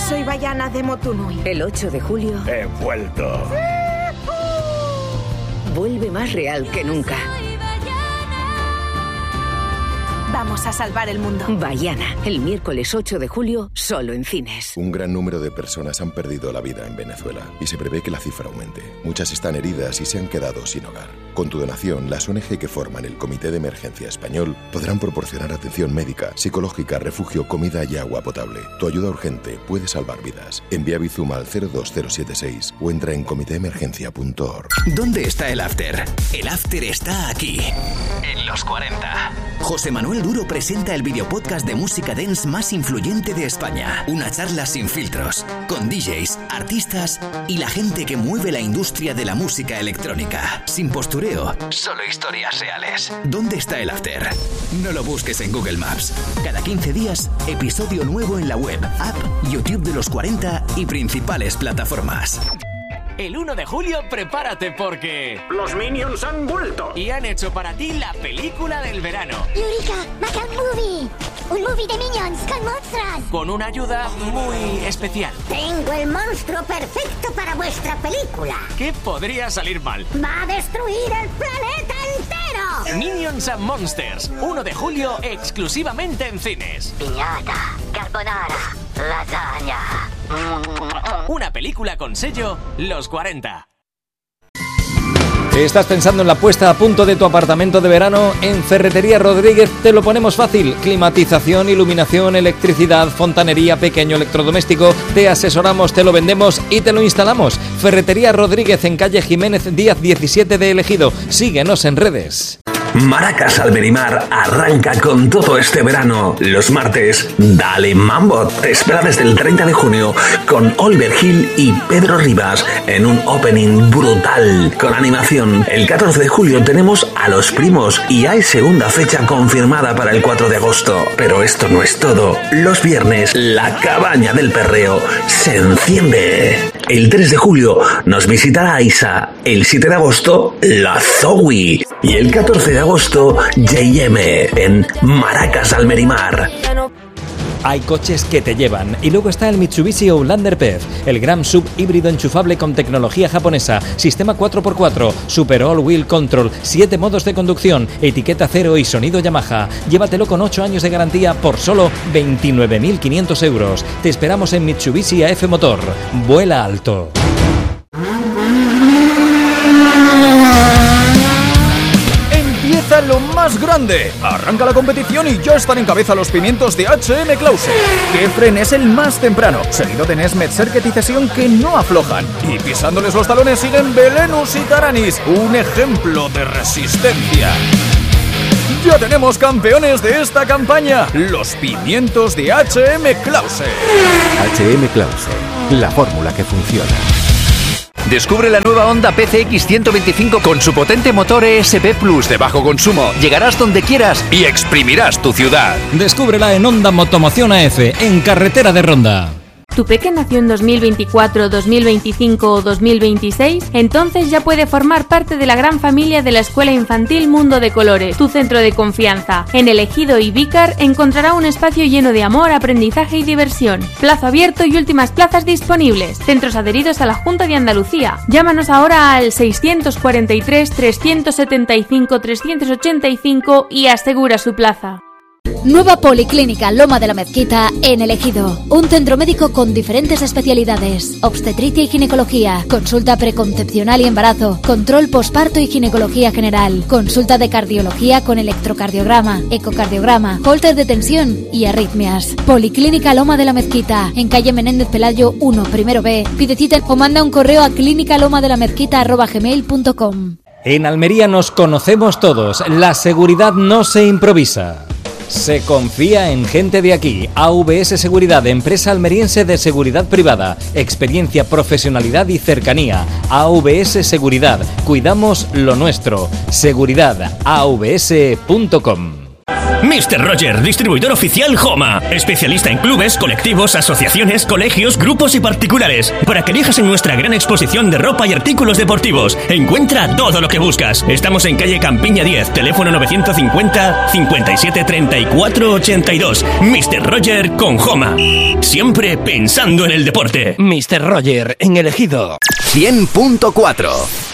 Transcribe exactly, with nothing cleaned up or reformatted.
Soy Bayana de Motunui. El ocho de julio... He vuelto. Vuelve más real que nunca. Vamos a salvar el mundo. Bayana, el miércoles ocho de julio, solo en cines. Un gran número de personas han perdido la vida en Venezuela y se prevé que la cifra aumente. Muchas están heridas y se han quedado sin hogar. Con tu donación, las O N G que forman el Comité de Emergencia Español podrán proporcionar atención médica, psicológica, refugio, comida y agua potable. Tu ayuda urgente puede salvar vidas. Envía Bizum al cero dos cero siete seis o entra en comité emergencia punto org. ¿Dónde está el after? El after está aquí, en los cuarenta. José Manuel Duro presenta el videopodcast de música dance más influyente de España. Una charla sin filtros, con D Js, artistas y la gente que mueve la industria de la música electrónica. Sin postureo, solo historias reales. ¿Dónde está el after? No lo busques en Google Maps. Cada quince días, episodio nuevo en la web, app, YouTube de los cuarenta y principales plataformas. El uno de julio prepárate porque... ¡Los Minions han vuelto! Y han hecho para ti la película del verano. Eureka, Macan Movie. Un movie de Minions con monstruos. Con una ayuda muy especial. Tengo el monstruo perfecto para vuestra película. ¿Qué podría salir mal? ¡Va a destruir el planeta entero! Minions and Monsters, uno de julio exclusivamente en cines. Piñata, carbonara, lasaña. Una película con sello Los cuarenta. ¿Estás pensando en la puesta a punto de tu apartamento de verano? En Ferretería Rodríguez te lo ponemos fácil. Climatización, iluminación, electricidad, fontanería, pequeño electrodoméstico. Te asesoramos, te lo vendemos y te lo instalamos. Ferretería Rodríguez en calle Jiménez Díaz diecisiete de El Ejido. Síguenos en redes. Maracas Almerimar arranca con todo este verano. Los martes, dale mambo. Te espera desde el treinta de junio con Oliver Hill y Pedro Rivas en un opening brutal con animación. El catorce de julio tenemos a Los Primos y hay segunda fecha confirmada para el cuatro de agosto. Pero esto no es todo. Los viernes, la Cabaña del Perreo se enciende. El tres de julio nos visitará Isa. El siete de agosto, la Zoe. Y el catorce de agosto, J M en Maracas Almerimar. Hay coches que te llevan. Y luego está el Mitsubishi Outlander P E V, el gran sub híbrido enchufable con tecnología japonesa, sistema cuatro por cuatro, Super All Wheel Control, siete modos de conducción, etiqueta cero y sonido Yamaha. Llévatelo con ocho años de garantía por solo veintinueve mil quinientos euros. Te esperamos en Mitsubishi A F Motor. Vuela alto. Empieza lo más grande. Arranca la competición y ya están en cabeza los pimientos de H M Clause. Kefren es el más temprano, seguido de Nesmet, Serket y Cesión que no aflojan. Y pisándoles los talones siguen Belenus y Taranis, un ejemplo de resistencia. Ya tenemos campeones de esta campaña, los pimientos de H M Clause. H M Clause, la fórmula que funciona. Descubre la nueva Honda P C X ciento veinticinco con su potente motor E S P Plus de bajo consumo. Llegarás donde quieras y exprimirás tu ciudad. Descúbrela en Honda Motomoción A F, en Carretera de Ronda. ¿Tu peque nació en dos mil veinticuatro, dos mil veinticinco o dos mil veintiséis? Entonces ya puede formar parte de la gran familia de la Escuela Infantil Mundo de Colores, tu centro de confianza. En El Ejido y Vícar encontrará un espacio lleno de amor, aprendizaje y diversión. Plazo abierto y últimas plazas disponibles. Centros adheridos a la Junta de Andalucía. Llámanos ahora al seiscientos cuarenta y tres, trescientos setenta y cinco, trescientos ochenta y cinco y asegura su plaza. Nueva Policlínica Loma de la Mezquita en El Ejido. Un centro médico con diferentes especialidades: obstetricia y ginecología, consulta preconcepcional y embarazo, control posparto y ginecología general, consulta de cardiología con electrocardiograma, ecocardiograma, holter de tensión y arritmias. Policlínica Loma de la Mezquita, en calle Menéndez Pelayo uno, primero B. Pide cita o manda un correo a clínicalomadelamezquita arroba gmail punto com. En Almería nos conocemos todos. La seguridad no se improvisa. Se confía en gente de aquí. A V S Seguridad, empresa almeriense de seguridad privada. Experiencia, profesionalidad y cercanía. A V S Seguridad. Cuidamos lo nuestro. Seguridad A V S punto com. mister Roger, distribuidor oficial Homa. Especialista en clubes, colectivos, asociaciones, colegios, grupos y particulares. Para que elijas en nuestra gran exposición de ropa y artículos deportivos. Encuentra todo lo que buscas. Estamos en calle Campiña diez, teléfono novecientos cincuenta, cincuenta y siete, treinta y cuatro, ochenta y dos. mister Roger con Homa. Siempre pensando en el deporte. mister Roger, en Elegido. cien punto cuatro.